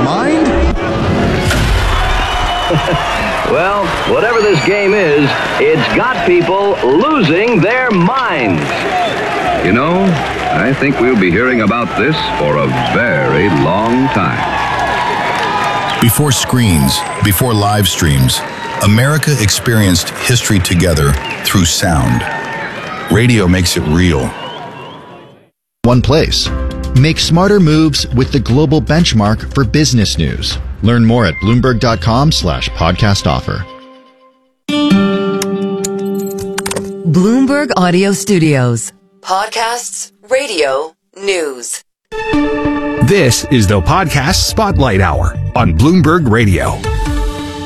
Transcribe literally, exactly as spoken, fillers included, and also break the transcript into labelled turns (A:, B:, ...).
A: mind?
B: Well, whatever this game is, it's got people losing their minds.
C: You know, I think we'll be hearing about this for a very long time.
D: Before screens, before live streams, America experienced history together through sound. Radio makes it real.
A: One place. Make smarter moves with the global benchmark for business news. Learn more at Bloomberg.com slash podcast offer.
E: Bloomberg Audio Studios. Podcasts, radio, news.
F: This is the Podcast Spotlight Hour on Bloomberg Radio.